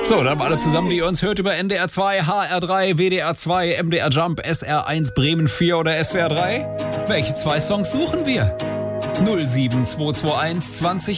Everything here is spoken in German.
So, dann alle zusammen, die ihr uns hört über NDR 2, HR 3, WDR 2, MDR Jump, SR 1, Bremen 4 oder SWR 3. Welche 2 Songs suchen wir? 07221 20